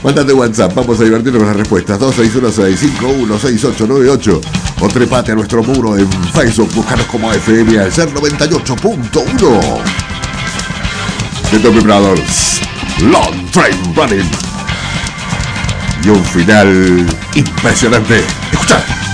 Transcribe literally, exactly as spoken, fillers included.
Mándate WhatsApp, vamos a divertirnos con las respuestas. dos seis uno seis cinco uno seis ocho nueve ocho. O trepate a nuestro muro en Facebook. Búscanos como F M Ayer noventa y ocho punto uno. De Top Vibradores, Long Train Running. Y un final impresionante. Escuchad.